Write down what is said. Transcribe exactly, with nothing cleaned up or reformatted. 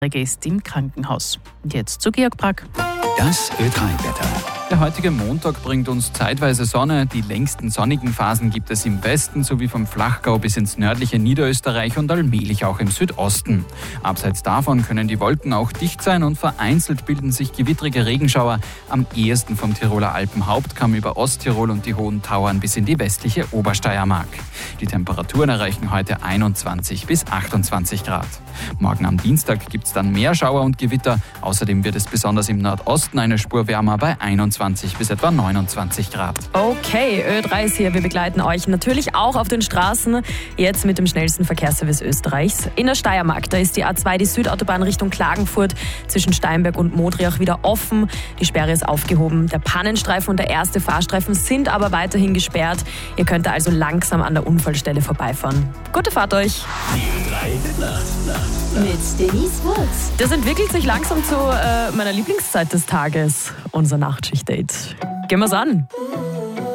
ist im Krankenhaus. Und jetzt zu Georg Brack. Das Ö drei Wetter. Der heutige Montag bringt uns zeitweise Sonne. Die längsten sonnigen Phasen gibt es im Westen sowie vom Flachgau bis ins nördliche Niederösterreich und allmählich auch im Südosten. Abseits davon können die Wolken auch dicht sein und vereinzelt bilden sich gewittrige Regenschauer. Am ehesten vom Tiroler Alpenhauptkamm über Osttirol und die hohen Tauern bis in die westliche Obersteiermark. Die Temperaturen erreichen heute einundzwanzig bis achtundzwanzig Grad. Morgen am Dienstag gibt es dann mehr Schauer und Gewitter. Außerdem wird es besonders im Nordosten eine Spur wärmer bei einundzwanzig bis etwa neunundzwanzig Grad. Okay, Ö drei ist hier. Wir begleiten euch natürlich auch auf den Straßen. Jetzt mit dem schnellsten Verkehrsservice Österreichs. In der Steiermark, da ist die A zwei, die Südautobahn Richtung Klagenfurt, zwischen Steinberg und Modriach wieder offen. Die Sperre ist aufgehoben. Der Pannenstreifen und der erste Fahrstreifen sind aber weiterhin gesperrt. Ihr könnt da also langsam an der Unfallstelle vorbeifahren. Gute Fahrt euch! Die drei Nacht, Nacht, Nacht. Mit Denise Wurz. Das entwickelt sich langsam zu äh, meiner Lieblingszeit des Tages, unser Nachtschicht-Date. Gehen wir's an!